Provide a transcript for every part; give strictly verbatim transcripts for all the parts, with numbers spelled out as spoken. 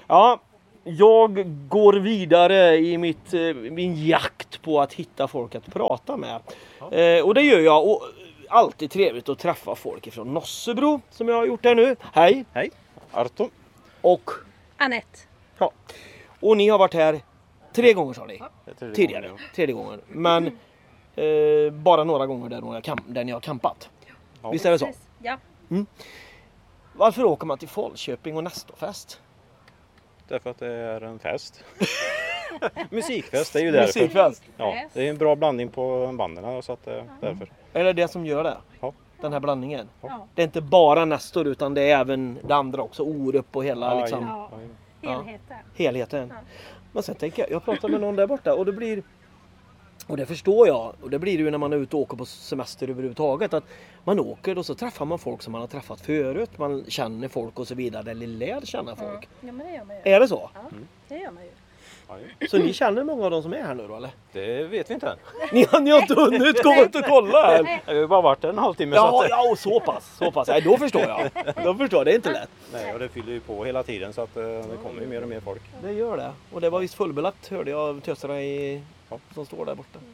Ja, jag går vidare i mitt, min jakt på att hitta folk att prata med. Ja. Eh, och det gör jag. Och alltid trevligt att träffa folk från Nossebro som jag har gjort här nu. Hej! Hej! Arto. Och Anette. Ja. Och ni har varit här tre gånger sa ni. Ja, tredje tidigare. gången, ja. Tredje gången. Men eh, bara några gånger där, några kamp- där ni har campat. Ja. Visst är det så? Ja. Mm. Varför åker man till Falköping och Nestorfest? Därför att det är en fest. Musikfest, det är ju därför. Musikfest. Ja, det är en bra blandning på banden så att det är därför. Är det det som gör det? Ja. Den här blandningen? Ja. Det är inte bara Nestor utan det är även det andra också. Orup och hela Ja, liksom, Ja. Helheten. helheten. Ja. Men sen tänker jag, jag pratar med någon där borta och det blir, och det förstår jag, och det blir det ju när man är ute och åker på semester överhuvudtaget, att man åker och så träffar man folk som man har träffat förut, man känner folk och så vidare, eller lär känna folk. Ja, men det gör man ju. Är det så? Ja, det gör man ju. Så ni känner många av de som är här nu då, eller? Det vet vi inte än. Ni har, ni har inte hunnit komma ut och kolla här. Jag har ju bara varit en halvtimme. Ja, så att... ja, och så pass, så pass. Nej, då förstår jag. Då förstår jag, det är inte lätt. Nej, och det fyller ju på hela tiden så att det kommer ju mer och mer folk. Det gör det. Och det var visst fullbelagt, hörde jag av tösarna i, som står där borta.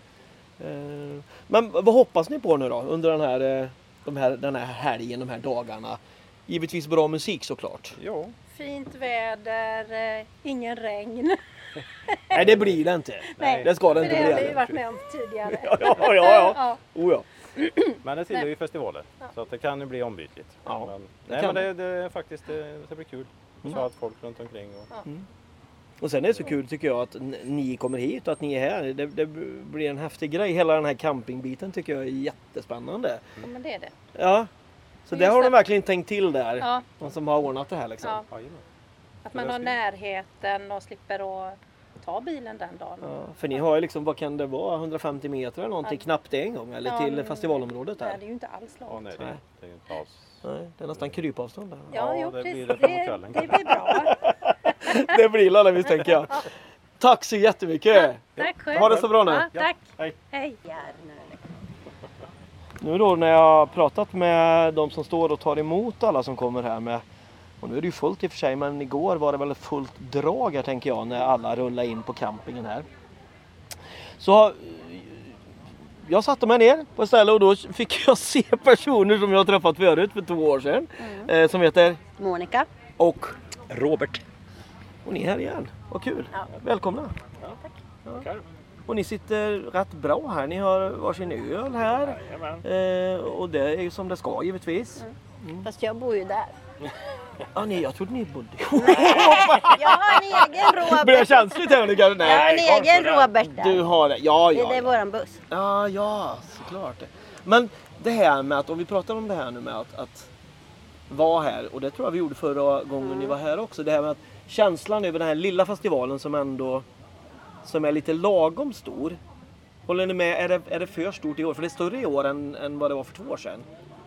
Eh, Men vad hoppas ni på nu då under den här, de här, den här helgen, de här dagarna? Givetvis bra musik såklart. Ja. Fint väder, eh, ingen regn. Nej, det blir det inte. Nej, det ska det för inte det bli. har vi ju heller. varit med om tidigare. Ja, ja, ja. ja. Ja. Oh, ja. Men det tillhör ju festivaler. Så att det kan ju bli ombytligt. Ja, men, det nej, kan men det, det är faktiskt det, det blir kul. Mm. Så att folk runt omkring. Och... Mm. Och sen är det så kul tycker jag att n- ni kommer hit och att ni är här. Det, det blir en häftig grej. Hela den här campingbiten tycker jag är jättespännande. Ja, men det är det. Ja. Så det har de verkligen tänkt till där. Ja. De som har ordnat det här liksom. Ja. Ja, Att man har närheten och slipper att ta bilen den dagen. Ja, för ni har ju liksom, vad kan det vara, hundrafemtio meter eller någonting, Ja. knappt det en gång, eller Ja, till men- festivalområdet Nej, här. det är ju inte alls långt. Ja, nej, det, Nej. det är inte alls. Nej, det är nästan krypavstånd där. Ja, Ja, jo, det precis. blir Det, det framåt kvällen. det blir bra. Det blir alla visst tänker jag. Tack så jättemycket! Tack själv. Ha det så bra nu. Ja, tack. Hej. Hej. Nu då när jag har pratat med de som står och tar emot alla som kommer här med, och nu är det ju fullt i och för sig, men igår var det väl fullt drag här tänker jag när alla rullar in på campingen här. Så jag satte mig ner på ett ställe och då fick jag se personer som jag har träffat förut för två år sedan. Mm. Eh, som heter Monica. och Robert. och ni är här igen. Vad kul. Ja. Välkomna. Tackar. Och ni sitter rätt bra här. Ni har varsin öl här. Jajamän. Eh, och det är ju som det ska givetvis. Fast jag bor ju där. Ah, nej, jag trodde ni bodde. Jag har en egen Börjar Robert. känsligt här nu kanske. Jag har Nej. en egen Robert där. Du har det. Ja, Det ja. är det ja. våran buss. Ja, ja, såklart. Men det här med att, om vi pratar om det här nu med att, att vara här, och det tror jag vi gjorde förra gången Mm. ni var här också, det här med att känslan över den här lilla festivalen som ändå som är lite lagom stor. Håller ni med? Är det, är det för stort i år? För det är större i år än, än vad det var för två år sedan.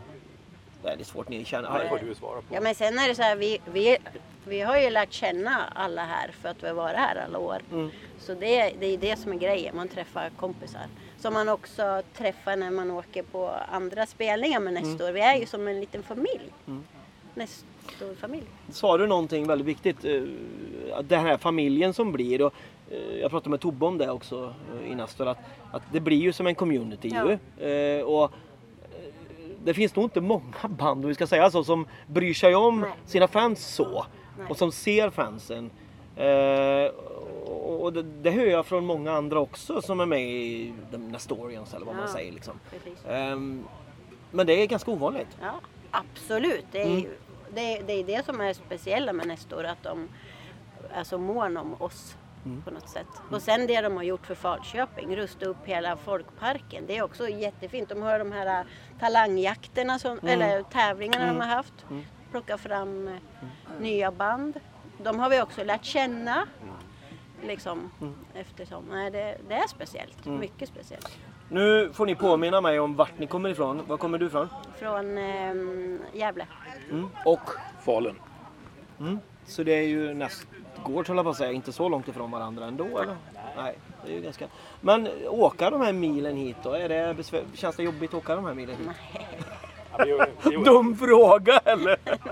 Det är svårt ni känner. Det får du svara på. Ja, men sen är det så här, vi, vi, vi har ju lärt känna alla här för att vi har varit här alla år. Mm. Så det, det är det som är grejen, man träffar kompisar. Som man också träffar när man åker på andra spelningar med Nestor. Vi är ju som en liten familj. Mm. Nestor-familj. Sa du någonting väldigt viktigt? eh, att Den här familjen som blir, och eh, jag pratade med Tobbe om det också eh, i Nestor, att, att det blir ju som en community Ja. ju. Eh, och eh, det finns nog inte många band, om vi ska säga så, som bryr sig om Nej. sina fans så. Nej. Och som ser fansen. Eh, och och det, det hör jag från många andra också som är med i den Nestorians eller vad man Ja, säger liksom. precis. Ehm, men det är ganska ovanligt. Ja, absolut. Det är Mm. ju det, det, är det som är speciella med Nestor, att de är så mån om oss Mm. på något sätt. Och sen det de har gjort för Falköping, rusta upp hela folkparken, det är också jättefint. De har de här äh, talangjakterna, som, eller tävlingarna Mm. de har haft, Mm. plocka fram äh, nya band. De har vi också lärt känna. Liksom, Mm. eftersom, nej, det, det är speciellt, Mm. mycket speciellt. Nu får ni påminna mig om vart ni kommer ifrån. Var kommer du ifrån? Från ähm, Gävle. Mm. Och? Falun. Mm. Så det är ju nästgård, håller jag på att säga, inte så långt ifrån varandra ändå, eller? Nej, det är ju ganska... Men åka de här milen hit då? Är det besvär... Känns det jobbigt att åka de här milen hit? Nej. Ja, vi gjorde- vi gjorde- Dum fråga, eller? Nej,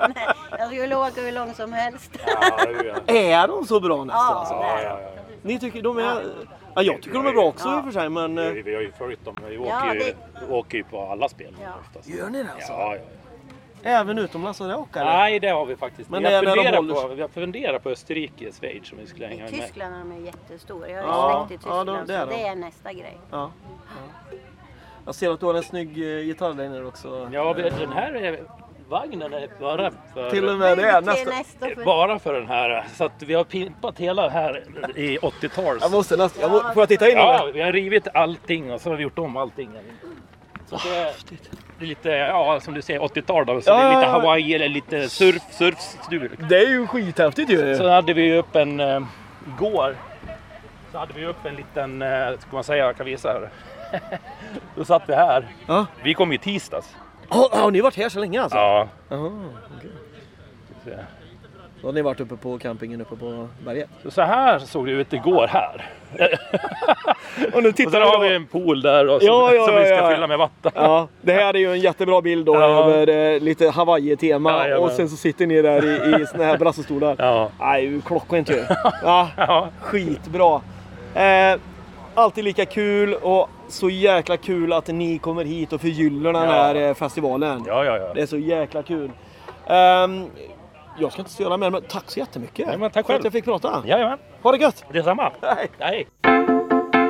Jag skulle åka hur långt som helst. Ja, ja. Är de så bra nästan? Ja, Alltså? det är Ja, det. ja, ja. Ni tycker de är... Ja, jag tycker de är bra också i och för sig, men... eh, Vi, vi har ju följt dem. Vi åker, Ja, ju, det- åker ju på alla spel. Ja. Oftast. Gör ni det alltså? Ja, ja. Även utomlands och det åker? Nej, det har vi faktiskt. Men vi, det har är när de funderat håller- på, vi har funderat på Österrike och Schweiz om vi skulle hänga I med. Tyskland är de ju jättestora. Jag har ju Ja, släkt i ja, Tyskland de- det är så de. det är nästa grej. Ja. ja. Jag ser att du har en snygg eh, gitarr där nere också. Ja, vi- den här är, vagnen är bara för, Till och med det är Till nästan... nästa för... bara för den här. Så att vi har pimpat hela här i åttio-tals. Jag måste nästan... Jag må... Får jag titta in Ja, ja. vi har rivit allting och så har vi gjort om allting. Så det är, det är lite, ja som du säger, åttio-tal då. Så Ja, det är lite ja, ja. Hawaii eller lite surf, surfstur. Det är ju skithäftigt ju. Så hade vi ju upp en, äh, igår, så hade vi upp en liten, äh, ska man säga, jag kan visa här. Då satt vi här. Ja. Vi kom i tisdags. Har, har ni varit här så länge alltså? Ja. Jaha, okej. Då har ni varit uppe på campingen uppe på berget. Så, så här såg det ut igår här. Och nu Och tittar sen har vi en pool där och så, Ja, ja, som vi ska ja, ja. fylla med vatten. Ja, det här är ju en jättebra bild då Ja. över eh, lite Hawaii-tema. Ja, jajamän. och sen så sitter ni där i, i såna här brassestolar. Ja. Nej, klockan ju. Ja, Ja. skitbra. Eh, alltid lika kul och så jäkla kul att ni kommer hit och förgyller den Ja. här eh, festivalen. Ja, ja, ja. Det är så jäkla kul. Ehm, jag ska inte störa mer, men tack så jättemycket Ja, men tack för själv. att jag fick prata. Jajamän, Ha det gött! detsamma. Hej. Nej.